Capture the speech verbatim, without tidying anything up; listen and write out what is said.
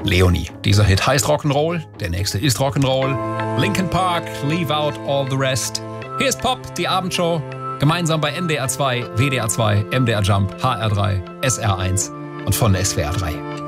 Leonie. Dieser Hit heißt Rock'n'Roll, der nächste ist Rock'n'Roll. Linkin Park, Leave Out All the Rest. Hier ist Pop, die Abendshow. Gemeinsam bei N D R zwei, W D R zwei, M D R Jump, H R drei, S R eins und von der S W R drei.